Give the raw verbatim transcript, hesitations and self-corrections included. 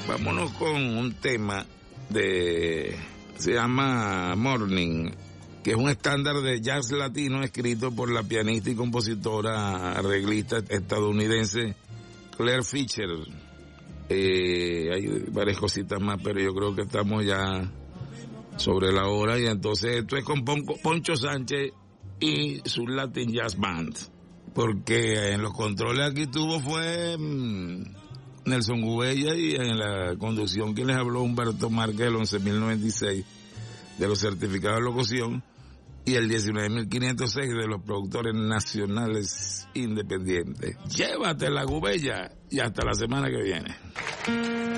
Vámonos con un tema de, se llama Morning, que es un estándar de jazz latino escrito por la pianista y compositora arreglista estadounidense Claire Fischer. Eh, hay varias cositas más, pero yo creo que estamos ya sobre la hora, y entonces esto es con Poncho Sánchez y su Latin Jazz Band, porque en los controles aquí tuvo fue Nelson Gubella, y en la conducción quien les habló Humberto Márquez, el once mil noventa y seis de los certificados de locución y el diecinueve mil quinientos seis de los productores nacionales independientes. Llévatela, Gubella, y hasta la semana que viene.